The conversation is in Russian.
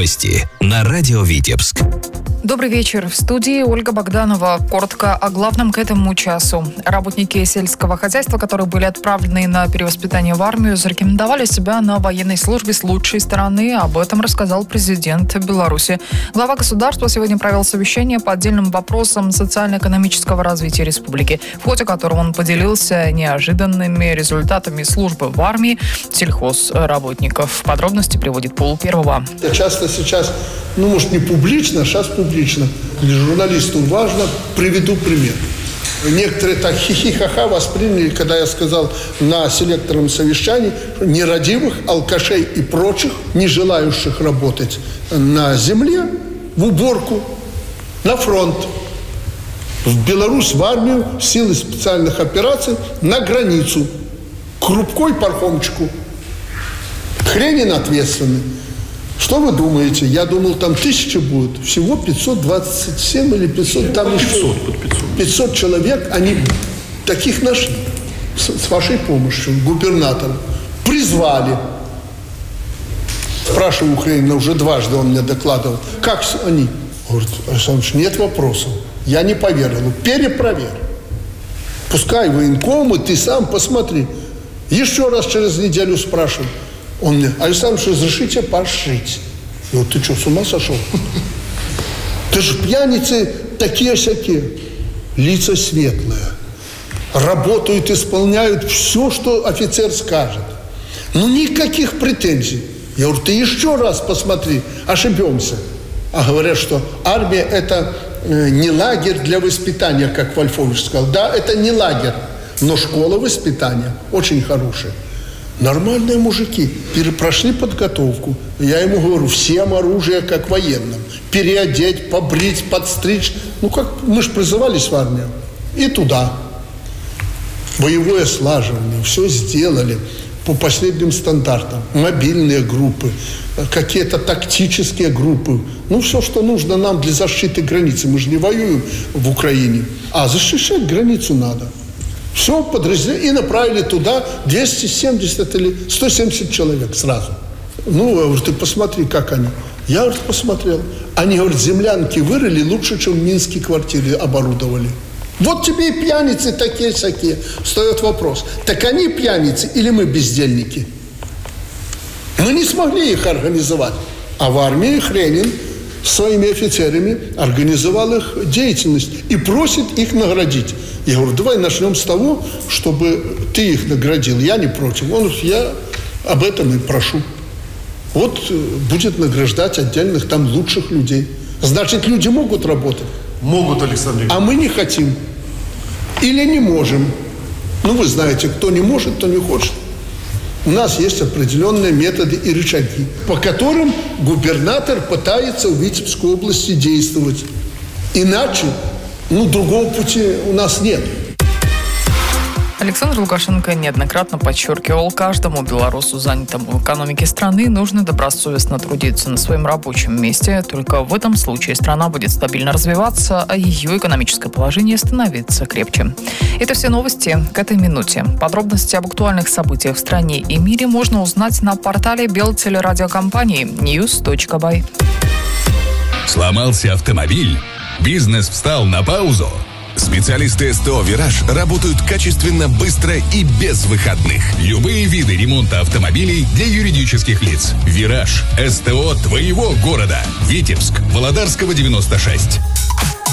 Новости на радио Витебск. Добрый вечер. В студии Ольга Богданова. Коротко о главном к этому часу. Работники сельского хозяйства, которые были отправлены на перевоспитание в армию, зарекомендовали себя на военной службе с лучшей стороны. Об этом рассказал президент Беларуси. Глава государства сегодня провел совещание по отдельным вопросам социально-экономического развития республики, в ходе которого он поделился неожиданными результатами службы в армии сельхозработников. Подробности приводит Пол Первого. Часто сейчас, может не публично, а сейчас публично. Для журналисту важно, приведу пример. Некоторые так хихи-ха-ха восприняли, когда я сказал на селекторном совещании, нерадивых, алкашей и прочих, не желающих работать на земле, в уборку, на фронт, в Беларусь, в армию, силы специальных операций, на границу, к Рубко и Пархомчику. Хренин ответственный. Что вы думаете? Я думал, там 1000 будет. Всего 527 или 500, там еще 500 человек. Они таких нашли с вашей помощью, губернатора. Призвали. Спрашиваю у Хренина, уже дважды он мне докладывал. Как они? Говорит, Александр, нет вопросов. Я не поверил. Перепроверь. Пускай военкомы, ты сам посмотри. Еще раз через неделю спрашиваю. Он мне, Александр, разрешите пошить? Я говорю, ты что, с ума сошел? Ты же пьяницы такие-сякие. Лица светлые. Работают, исполняют все, что офицер скажет. Никаких претензий. Я говорю, ты еще раз посмотри, ошибемся. А говорят, что армия – это не лагерь для воспитания, как Вольфович сказал. Да, это не лагерь, но школа воспитания очень хорошая. Нормальные мужики прошли подготовку. Я ему говорю, всем оружие как военным. Переодеть, побрить, подстричь. Как мы же призывались в армию. И туда. Боевое слаживание. Все сделали по последним стандартам. Мобильные группы, какие-то тактические группы. Все, что нужно нам для защиты границы. Мы же не воюем в Украине. А защищать границу надо. Все подразделили и направили туда 270 или 170 человек сразу. Я говорю, ты посмотри, как они. Я, говорит, посмотрел. Они, говорят, землянки вырыли лучше, чем в Минске квартиры оборудовали. Вот тебе и пьяницы такие-сякие. Встает вопрос, так они пьяницы или мы бездельники? Мы не смогли их организовать. А в армии Хренин своими офицерами организовал их деятельность и просит их наградить. Я говорю, давай начнем с того, чтобы ты их наградил. Я не против. Он говорит, я об этом и прошу. Вот будет награждать отдельных там лучших людей. Значит, люди могут работать? Могут, Александр Ильич. А мы не хотим. Или не можем. Вы знаете, кто не может, кто не хочет. У нас есть определенные методы и рычаги, по которым губернатор пытается в Витебской области действовать. Иначе, другого пути у нас нет. Александр Лукашенко неоднократно подчеркивал, каждому белорусу, занятому в экономике страны, нужно добросовестно трудиться на своем рабочем месте. Только в этом случае страна будет стабильно развиваться, а ее экономическое положение становиться крепче. Это все новости к этой минуте. Подробности об актуальных событиях в стране и мире можно узнать на портале Белтелерадиокомпании news.by. Сломался автомобиль? Бизнес встал на паузу? Специалисты СТО «Вираж» работают качественно, быстро и без выходных. Любые виды ремонта автомобилей для юридических лиц. «Вираж» – СТО твоего города. Витебск, Володарского, 96.